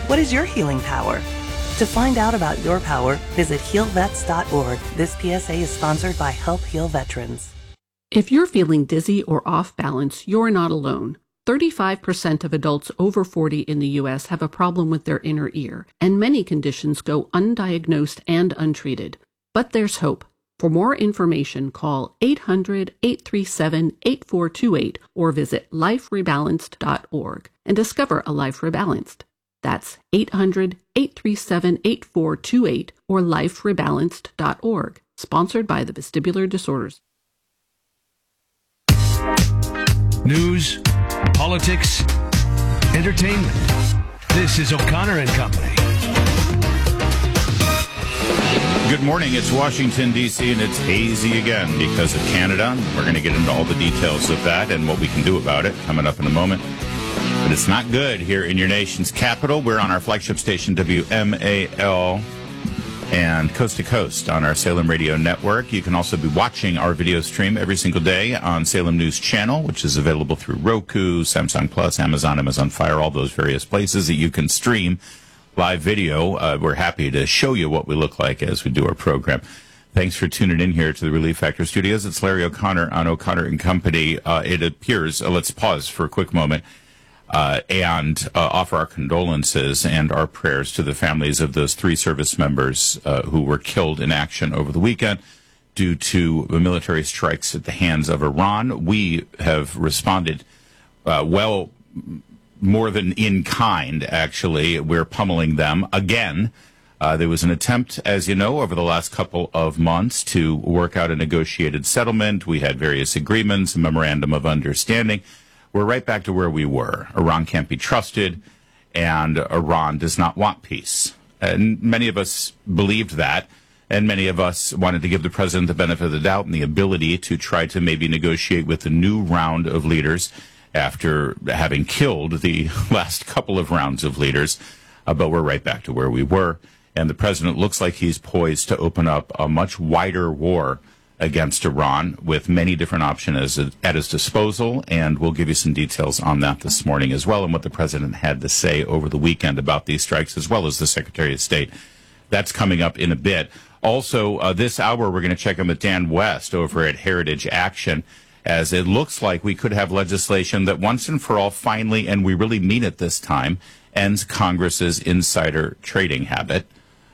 What is your healing power? To find out about your power, visit healvets.org. This PSA is sponsored by Help Heal Veterans. If you're feeling dizzy or off balance, you're not alone. 35% of adults over 40 in the U.S. have a problem with their inner ear, and many conditions go undiagnosed and untreated. But there's hope. For more information, call 800-837-8428 or visit liferebalanced.org and discover a life rebalanced. That's 800-837-8428 or liferebalanced.org. Sponsored by the Vestibular Disorders. News, politics, entertainment. This is O'Connor and Company. Good morning. It's Washington, D.C., and it's hazy again because of Canada. We're going to get into all the details of that and what we can do about it coming up in a moment. But it's not good here in your nation's capital. We're on our flagship station, WMAL, and coast to coast on our Salem Radio Network. You can also be watching our video stream every single day on Salem News Channel, which is available through Roku, Samsung Plus, Amazon Fire, all those various places that you can stream live video. We're happy to show you what we look like as we do our program. Thanks for tuning in here to the Relief Factor Studios. It's Larry O'Connor on O'Connor and Company. It appears, let's pause for a quick moment and offer our condolences and our prayers to the families of those 3 service members who were killed in action over the weekend due to military strikes at the hands of Iran. We have responded well, more than in kind, actually. We're pummeling them again. There was an attempt, as you know, over the last couple of months to work out a negotiated settlement. We had various agreements, a memorandum of understanding. We're right back to where we were. Iran can't be trusted, and Iran does not want peace. And many of us believed that, and many of us wanted to give the president the benefit of the doubt and the ability to try to maybe negotiate with a new round of leaders after having killed the last couple of rounds of leaders. But we're right back to where we were, and the president looks like he's poised to open up a much wider war against Iran with many different options at his disposal, and we'll give you some details on that this morning as well and what the president had to say over the weekend about these strikes, as well as the Secretary of State. That's coming up in a bit. Also, this hour, we're going to check in with Dan West over at Heritage Action, as it looks like we could have legislation that once and for all finally, and we really mean it this time, ends Congress's insider trading habit.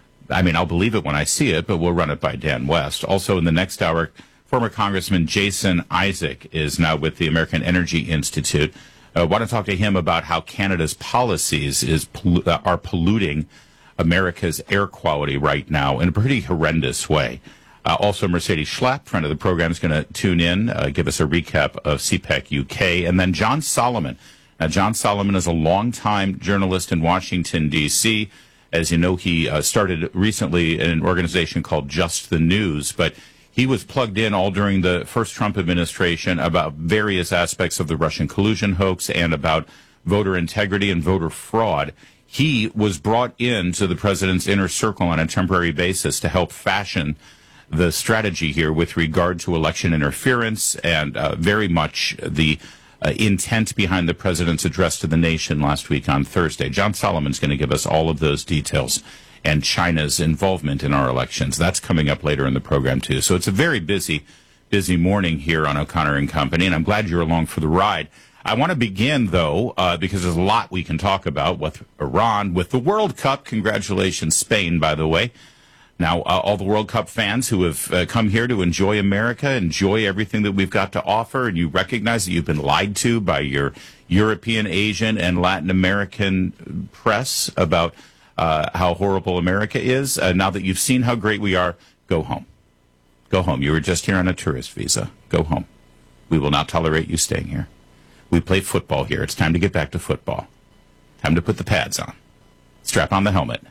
I mean, I'll believe it when I see it, but we'll run it by Dan West. Also, in the next hour, former Congressman Jason Isaac is now with the American Energy Institute. I want to talk to him about how Canada's policies are polluting America's air quality right now in a pretty horrendous way. Also, Mercedes Schlapp, friend of the program, is going to tune in, give us a recap of CPAC UK. And then John Solomon. Now, John Solomon is a longtime journalist in Washington, D.C., As you know, he started recently in an organization called Just the News, but he was plugged in all during the first Trump administration about various aspects of the Russian collusion hoax and about voter integrity and voter fraud. He was brought into the president's inner circle on a temporary basis to help fashion the strategy here with regard to election interference and very much the intent behind the president's address to the nation last week on Thursday. John Solomon's going to give us all of those details and China's involvement in our elections. That's coming up later in the program, too. So it's a very busy morning here on O'Connor and Company, and I'm glad you're along for the ride. I want to begin, though, because there's a lot we can talk about with Iran, with the World Cup. Congratulations, Spain, by the way. Now, all the World Cup fans who have come here to enjoy America, enjoy everything that we've got to offer, and you recognize that you've been lied to by your European, Asian, and Latin American press about how horrible America is. Now that you've seen how great we are, go home. Go home. You were just here on a tourist visa. Go home. We will not tolerate you staying here. We play football here. It's time to get back to football. Time to put the pads on. Strap on the helmet.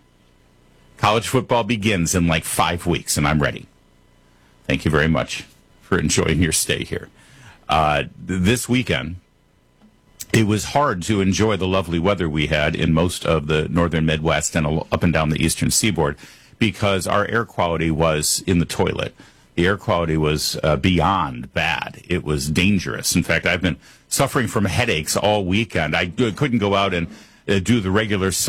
College football begins in like 5 weeks, and I'm ready. Thank you very much for enjoying your stay here. This weekend, it was hard to enjoy the lovely weather we had in most of the northern Midwest and up and down the eastern seaboard because our air quality was in the toilet. The air quality was beyond bad. It was dangerous. In fact, I've been suffering from headaches all weekend. I couldn't go out and do the regular